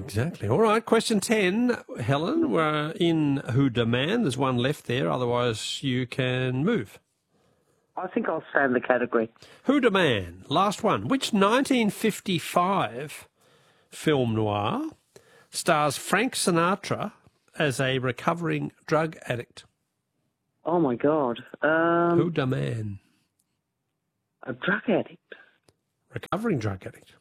Exactly. All right, question 10, Helen. We're in Who Da Man. There's one left there, otherwise you can move. I think I'll stay in the category. Who Da Man, last one. Which 1955 film noir stars Frank Sinatra as a recovering drug addict? Oh, my God. Who Da Man? A drug addict. Recovering drug addict.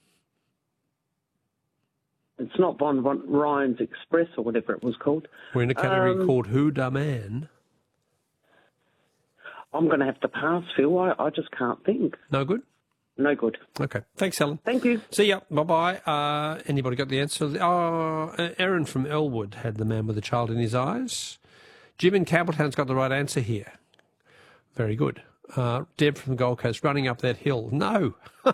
It's not Von Ryan's Express or whatever it was called. We're in a category called Who Da Man. I'm going to have to pass, Phil. I just can't think. No good? No good. Okay. Thanks, Helen. Thank you. See ya. Bye-bye. Anybody got the answer? Oh, Aaron from Elwood had The Man with the Child in His Eyes. Jim in Campbelltown's got the right answer here. Very good. Deb from the Gold Coast, Running Up That Hill. No.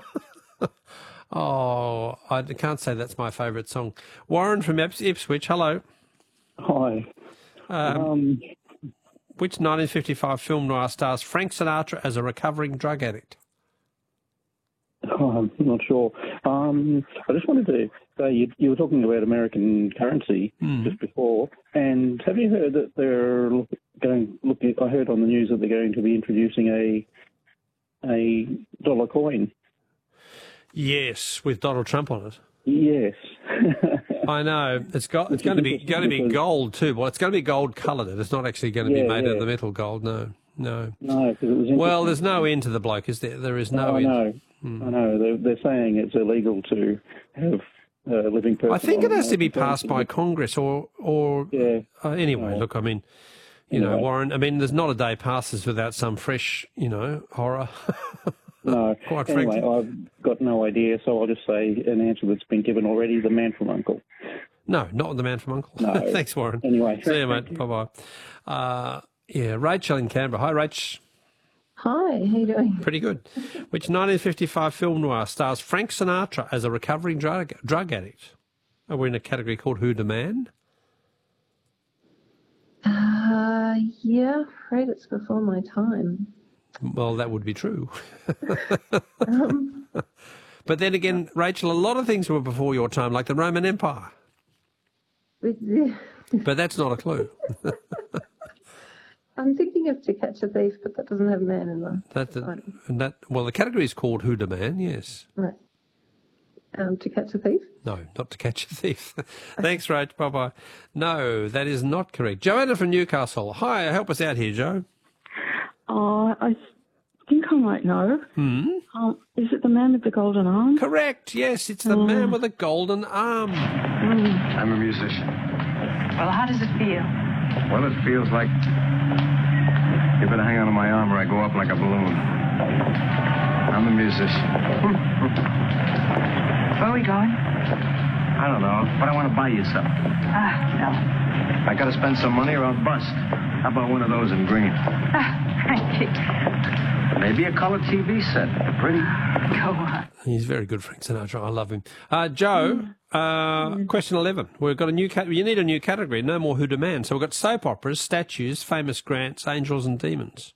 Oh, I can't say that's my favourite song. Warren from Ipswich, hello. Hi. Which 1955 film noir stars Frank Sinatra as a recovering drug addict? Oh, I'm not sure. I just wanted to say you were talking about American currency just before, and have you heard that they're I heard on the news that they're going to be introducing a dollar coin. Yes, with Donald Trump on it. Yes. I know. It's going to be gold too. Well, it's going to be gold coloured. It's not actually going to be made out of the metal gold. No. No, because it was. Well, there's no end to the bloke, is there? There is no end. I know. They're saying it's illegal to have living person. I think it has to be passed by Congress or anyway. Look, I mean, you know, Warren. I mean, there's not a day passes without some fresh, horror. No. Quite anyway, frankly, I've got no idea, so I'll just say an answer that's been given already: The Man from U.N.C.L.E. No, not The Man from U.N.C.L.E. No. Thanks, Warren. Anyway, see you, mate. Bye-bye. Rachel in Canberra. Hi, Rach. Hi, how you doing? Pretty good. Which 1955 film noir stars Frank Sinatra as a recovering drug addict? Are we in a category called Who Da Man? Yeah, afraid it's before my time. Well, that would be true. But then again, Rachel, a lot of things were before your time, like the Roman Empire. But that's not a clue. I'm thinking of To Catch a Thief, but that doesn't have man in the Well, the category is called Who Da Man, yes. Right. To Catch a Thief? No, not To Catch a Thief. Thanks, Rach. Bye-bye. No, that is not correct. Joanna from Newcastle. Hi, help us out here, Jo. I think I might know. Is it The Man with the Golden Arm? Correct, yes, it's The Man with the Golden Arm. I'm a musician. Well, how does it feel? Well, it feels like you better hang on to my arm or I go up like a balloon. I'm a musician. Where are we going? I don't know, but I want to buy you something. No. I got to spend some money or I'll bust. How about one of those in green? Thank you. Maybe a color TV set. Pretty. Go on. He's very good, Frank Sinatra. I love him. Jo, question 11. We've got a new category. You need a new category. No more Who Da Man. So we've got soap operas, statues, famous grants, angels and demons.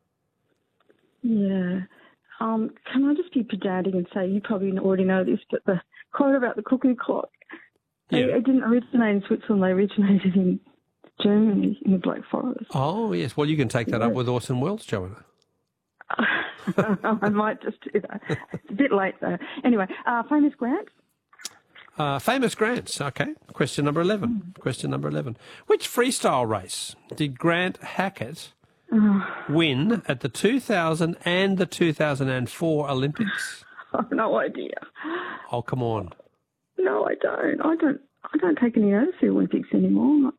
Yeah. Can I just be pedantic and say, you probably already know this, but the quote about the cuckoo clock, it didn't originate in Switzerland. They originated in Germany, in the Black Forest. Oh, yes. Well, you can take that up with Orson Welles, Joanna. I might just do that. It's a bit late, though. Anyway, famous grants? Famous grants. Okay. Question number 11. Question number 11. Which freestyle race did Grant Hackett win at the 2000 and the 2004 Olympics? I've no idea. Oh, come on. No, I don't. I don't take any notice of the Olympics anymore.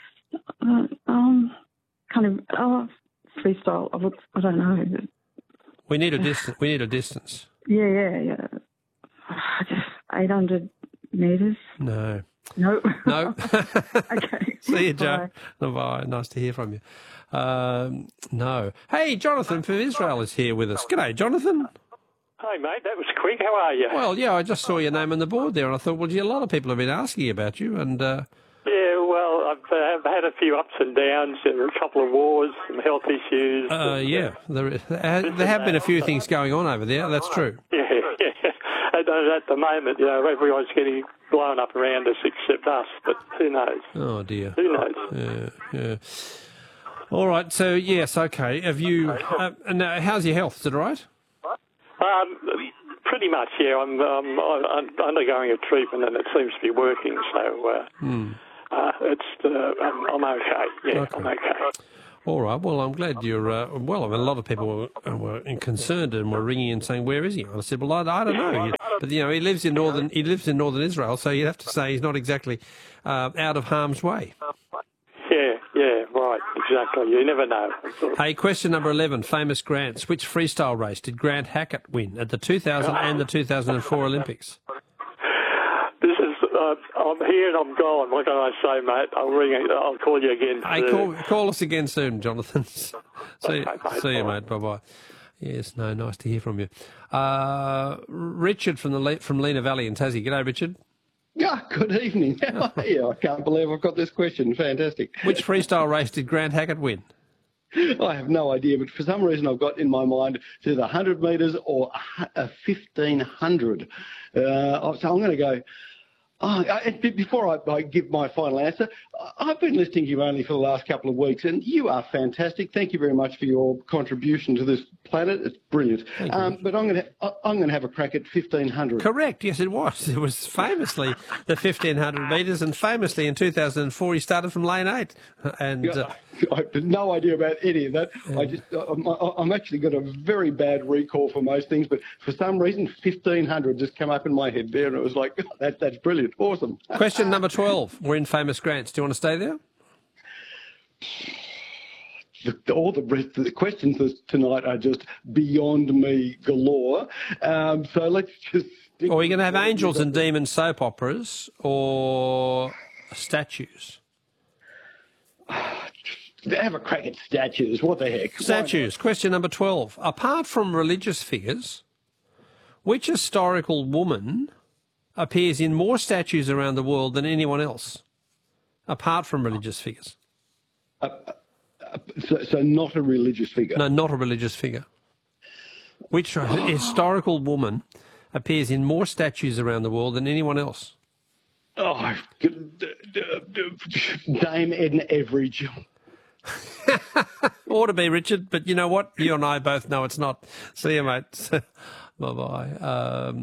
Freestyle. I don't know. We need a distance. Yeah. Just 800 metres. No. No. Okay. See you, Jo. Bye. Nice to hear from you. No. Hey, Jonathan from Israel is here with us. G'day, Jonathan. Hi, mate. That was quick. How are you? Well, yeah, I just saw your name on the board there, and I thought, well, gee, a lot of people have been asking about you, and... Yeah, well, I've had a few ups and downs, a couple of wars, some health issues. Yeah, there have been a few things going on over there. That's true. Yeah. And at the moment, everyone's getting blown up around us except us, but who knows? Oh, dear. Who knows? Yeah. All right, so, yes, okay. Have you... and how's your health? Is it all right? Pretty much, yeah. I'm undergoing a treatment and it seems to be working, so I'm okay. Yeah, okay. I'm okay. All right. Well, I'm glad you're well. I mean, a lot of people were concerned and were ringing and saying, "Where is he?" I said, "Well, I don't know." But he lives in northern northern Israel, so you'd have to say he's not exactly out of harm's way. Yeah, right, exactly. You never know. Hey, question number 11. Famous Grants. Which freestyle race did Grant Hackett win at the 2000 and the 2004 Olympics? This is. I'm here and I'm gone. What can I say, mate? I'll call you again. Hey, call us again soon, Jonathan. See you, mate. Bye-bye. Yes, nice to hear from you. Richard from Lena Valley in Tassie. G'day, Richard. Yeah, good evening. How are you? I can't believe I've got this question. Fantastic. Which freestyle race did Grant Hackett win? I have no idea, but for some reason I've got in my mind it's either 100 metres or 1,500. So I'm going to go... before I give my final answer, I've been listening to you only for the last couple of weeks, and you are fantastic. Thank you very much for your contribution to this planet. It's brilliant. But I'm going to have a crack at 1,500. Correct. Yes, it was. It was famously the 1,500 metres, and famously in 2004 he started from lane 8. And I have no idea about any of that. I'm actually got a very bad recall for most things, but for some reason 1,500 just came up in my head there, and it was like, that's brilliant. Awesome. Question number 12. We're in Famous Grants. Do you want to stay there? All the rest of the questions tonight are just beyond me galore. So let's just... Or are you going to have angels and demons soap operas or statues? Have a crack at statues. What the heck? Statues. Question number 12. Apart from religious figures, which historical woman appears in more statues around the world than anyone else, apart from religious figures? So not a religious figure? No, not a religious figure. Which historical woman appears in more statues around the world than anyone else? Oh, Dame Edna Everage. Ought to be, Richard, but you know what? You and I both know it's not. See you, mate. Bye-bye.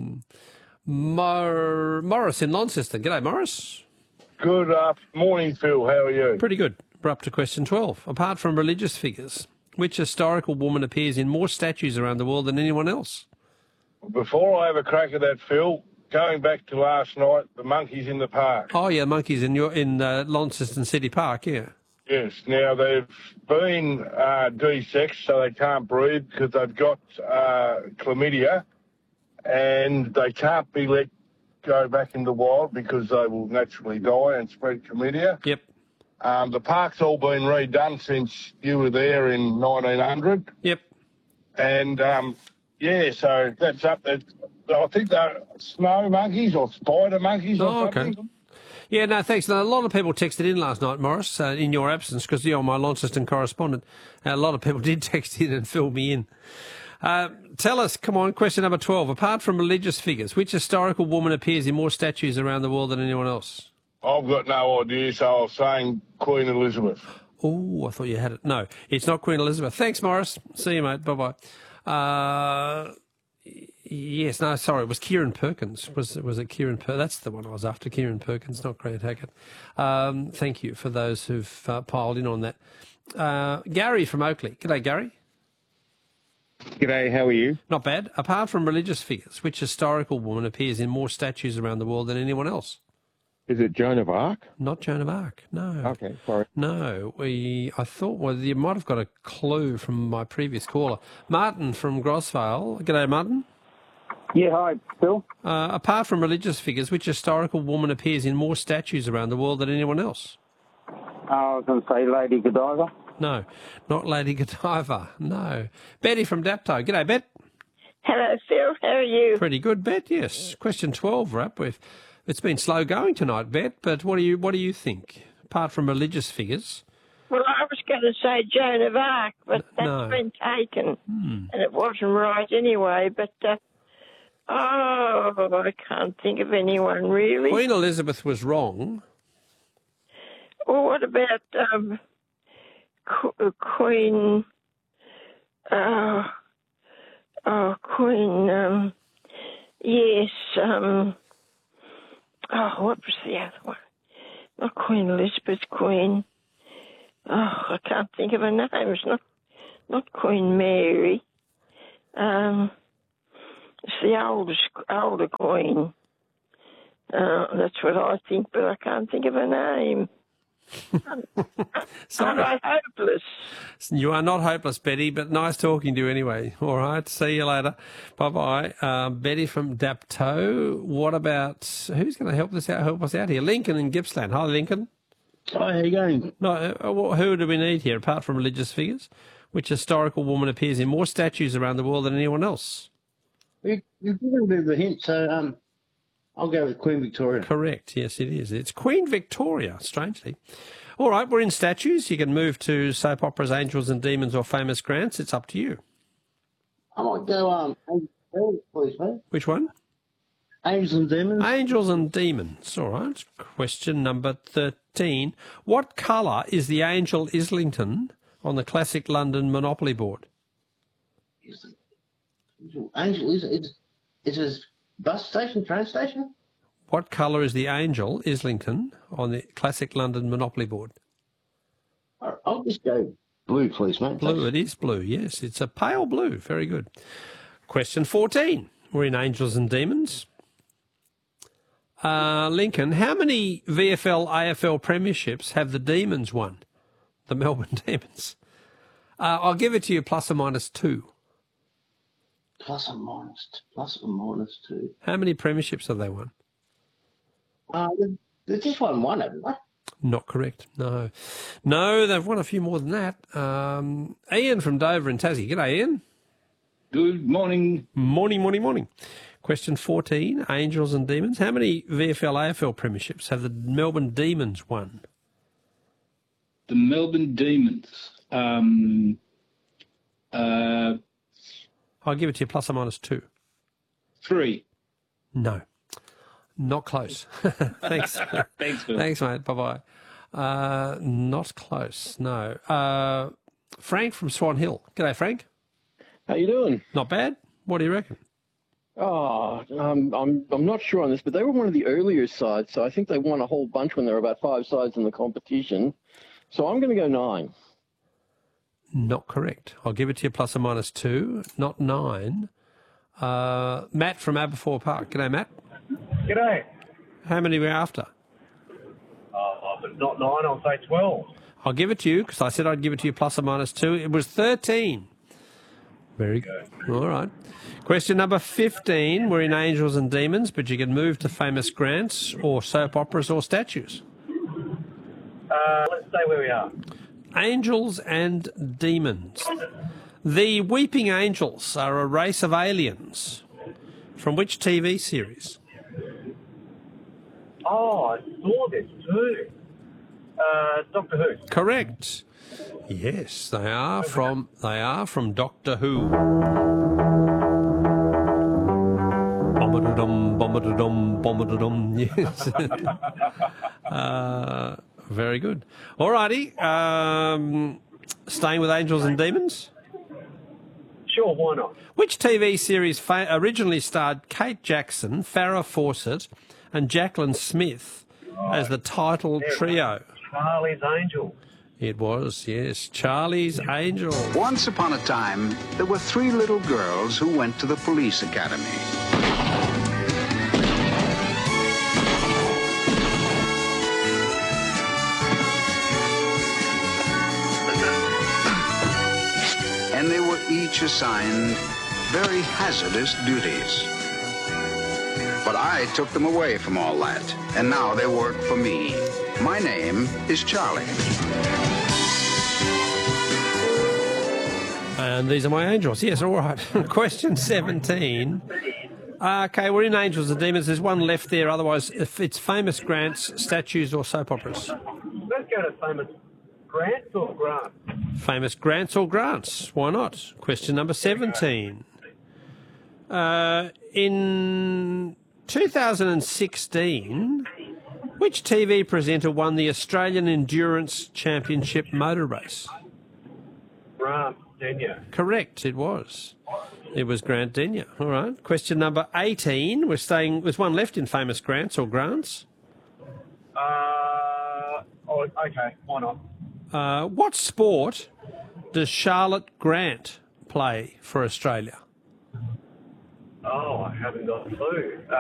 Morris in Launceston. G'day, Morris. Good morning, Phil. How are you? Pretty good. We're up to question 12. Apart from religious figures, which historical woman appears in more statues around the world than anyone else? Before I have a crack at that, Phil, going back to last night, the monkeys in the park. Oh, yeah, monkeys in Launceston City Park, yeah. Yes. Now, they've been de-sexed, so they can't breed because they've got chlamydia, and they can't be let go back in the wild because they will naturally die and spread chlamydia. Yep. The park's all been redone since you were there in 1900. Yep. And, so that's up there. I think they're snow monkeys or spider monkeys or something. Okay. Yeah, no, thanks. Now, a lot of people texted in last night, Morris, in your absence, because you're my Launceston correspondent. A lot of people did text in and fill me in. Tell us, come on, question number 12. Apart from religious figures, which historical woman appears in more statues around the world than anyone else? I've got no idea, so I was saying Queen Elizabeth. Oh, I thought you had it. No, it's not Queen Elizabeth. Thanks, Morris. See you, mate. Bye-bye. Yes, no, sorry, it was Kieran Perkins. Was it Kieran Perkins? That's the one I was after, Kieran Perkins, not Grant Hackett. Thank you for those who've piled in on that. Gary from Oakley. G'day, Gary. G'day, how are you? Not bad. Apart from religious figures, which historical woman appears in more statues around the world than anyone else? Is it Joan of Arc? Not Joan of Arc, no. Okay, sorry. No, I thought, well, you might have got a clue from my previous caller. Martin from Grosvale. G'day, Martin. Yeah, hi, Phil. Apart from religious figures, which historical woman appears in more statues around the world than anyone else? I was going to say Lady Godiva. No, not Lady Godiva, no. Betty from Dapto. G'day, Bet. Hello, Phil. How are you? Pretty good, Bet, yes. Question 12, we're up with. It's been slow going tonight, Bet, but what do you think, apart from religious figures? Well, I was going to say Joan of Arc, but that's been taken, and it wasn't right anyway. But Oh, I can't think of anyone really. Queen Elizabeth was wrong. Well, what about Queen? Queen. Yes. What was the other one? Not Queen Elizabeth. Queen. I can't think of her name. It's not Queen Mary. It's the older Queen. That's what I think, but I can't think of her name. Sorry. I'm hopeless. You are not hopeless, Betty, but nice talking to you anyway. All right, see you later. Bye-bye. Betty from Dapto. What about, who's going to help us out here? Lincoln in Gippsland. Hi, Lincoln. Hi, how you going? No, who do we need here, apart from religious figures? Which historical woman appears in more statues around the world than anyone else? You've given a bit of a hint, so I'll go with Queen Victoria. Correct, yes, it is. It's Queen Victoria, strangely. All right, we're in statues. You can move to soap operas, Angels and Demons, or Famous Grants. It's up to you. I might go, please, mate. Which one? Angels and Demons. Angels and Demons. All right. Question number 13. What colour is the Angel Islington on the classic London Monopoly board? Angel is a bus station, train station? What colour is the Angel Islington on the classic London Monopoly board? I'll just go blue, please, mate. Blue, it is blue, yes. It's a pale blue. Very good. Question 14. We're in Angels and Demons. Lincoln, how many VFL AFL premierships have the Demons won? The Melbourne Demons. I'll give it to you plus or minus 2. Plus or minus 2. How many premierships have they won? They've just won one, haven't they? Not correct, no. No, they've won a few more than that. Ian from Dover in Tassie. G'day, Ian. Good morning. Morning. Question 14, Angels and Demons. How many VFL AFL premierships have the Melbourne Demons won? The Melbourne Demons. I'll give it to you plus or minus 2. 3. No. Not close. Thanks. Thanks, Phil. Thanks, mate. Bye-bye. Not close, no. Frank from Swan Hill. G'day, Frank. How you doing? Not bad. What do you reckon? Oh, I'm not sure on this, but they were one of the earlier sides, so I think they won a whole bunch when there were about 5 sides in the competition. So I'm going to go 9. Not correct. I'll give it to you plus or minus 2. Not 9. Matt from Aberfoyle Park. G'day, Matt. G'day. How many were you after? But not 9, I'll say 12. I'll give it to you because I said I'd give it to you plus or minus 2. It was 13. Very good. All right. Question number 15. We're in Angels and Demons, but you can move to Famous Grants or soap operas or statues. Let's stay where we are. Angels and Demons. The Weeping Angels are a race of aliens. From which TV series? Oh, I saw this too. Doctor Who. Correct. Yes, they are from Doctor Who. Bombadadum. Yes. Very good. All righty. Staying with Angels and Demons? Sure, why not? Which TV series originally starred Kate Jackson, Farrah Fawcett, and Jacqueline Smith as the title trio? Charlie's Angels. It was, yes. Charlie's Angels. Once upon a time, there were 3 little girls who went to the police academy. And they were each assigned very hazardous duties. But I took them away from all that, and now they work for me. My name is Charlie. And these are my angels. Yes, all right. Question 17. Okay, we're in Angels and Demons. There's one left there. Otherwise, if it's Famous Grants, statues, or soap operas. Let's go to Famous Grants or Grants. Famous Grants or Grants. Why not? Question number 17. In 2016, which TV presenter won the Australian Endurance Championship motor race? Grant Denyer. Correct, it was. It was Grant Denyer. All right. Question number 18. We're staying. There's one left in famous Grants or Grants. Okay, why not? What sport does Charlotte Grant play for Australia? Oh, I haven't got a clue.